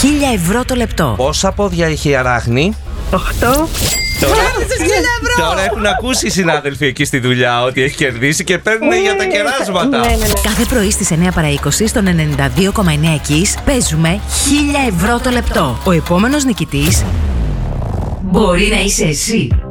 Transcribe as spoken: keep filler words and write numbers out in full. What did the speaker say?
χίλια ευρώ το λεπτό. Πόσα πόδια έχει η αράχνη? Οχτώ. Τώρα, τώρα έχουν ακούσει οι συνάδελφοι εκεί στη δουλειά ότι έχει κερδίσει και παίρνουν για τα κεράσματα. Ναι, ναι, ναι. Κάθε πρωί στις εννιά παρά είκοσι στον ενενήντα δύο κόμμα εννιά Kiss παίζουμε χίλια ευρώ το λεπτό. Ο επόμενος νικητής μπορεί να είσαι εσύ.